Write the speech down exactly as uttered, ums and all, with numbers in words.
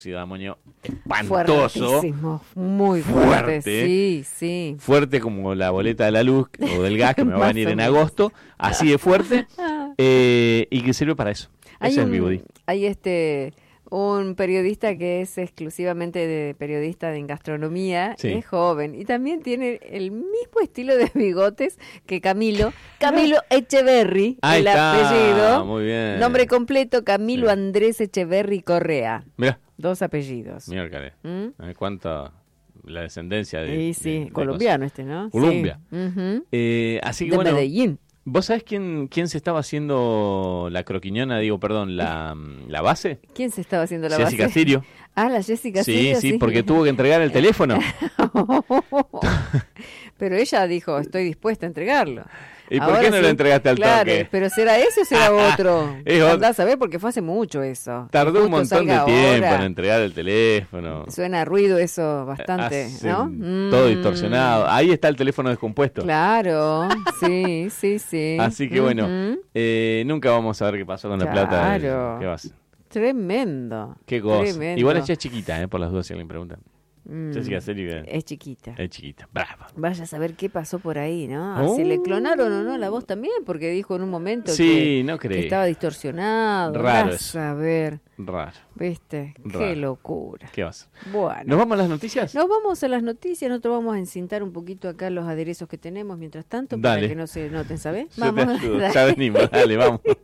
de amonio espantoso. Fuertísimo, muy fuerte, fuerte. Sí, sí. Fuerte como la boleta de la luz o del gas que me va a venir en agosto. Así de fuerte. Eh, y que sirve para eso. Hay Ese un, es el bigudí. Hay este... un periodista que es exclusivamente de periodista en gastronomía, Sí. es joven y también tiene el mismo estilo de bigotes que Camilo, Camilo Echeverry, Ahí el está, apellido, muy bien. nombre completo Camilo Sí. Andrés Echeverry Correa, Mirá, dos apellidos. miércoles. ¿Mm? ¿Eh? ¿Cuánta la descendencia de, Sí, sí, de- de colombiano este, ¿no? cosas? Colombia. Sí. Ujú. Eh, así que De bueno, Medellín. ¿vos sabés quién, quién se estaba haciendo la croquiñona? Digo, perdón, la, la base. ¿Quién se estaba haciendo la Jessica base? Sirio. Ah, la Jessica Sí, Sirio, sí, porque tuvo que entregar el teléfono. Pero ella dijo, estoy dispuesta a entregarlo. ¿Y por Ahora qué no sí, lo entregaste al claro, toque? pero ¿será ese o será otro? Es otro. Andá a saber porque fue hace mucho eso. Tardó Justo un montón de salga tiempo ahora. en entregar el teléfono. Suena a ruido eso bastante, Hace ¿no? Todo Mm. distorsionado. Ahí está el teléfono descompuesto. Claro, sí, sí, sí. Así que bueno, Ujú. eh, nunca vamos a ver qué pasó con la plata. Claro. ¿Qué vas? Tremendo. Qué cosa. Tremendo. Igual ella es chiquita, eh, por las dudas si alguien pregunta. Mm. Jessica Sirio Es chiquita. es chiquita. Brava. Vaya a saber qué pasó por ahí, ¿no? Oh. Si le clonaron o no la voz también, porque dijo en un momento Sí, que, no que creo. estaba distorsionado. Raro Vas eso. a ver, Raro. ¿viste? Qué Raro. locura. ¿Qué vas? Bueno. ¿Nos vamos a las noticias? Nos vamos a las noticias, nosotros vamos a encintar un poquito acá los aderezos que tenemos mientras tanto, Dale. para que no se noten, ¿sabes? Yo te ayudo. Ya venimos, dale, vamos.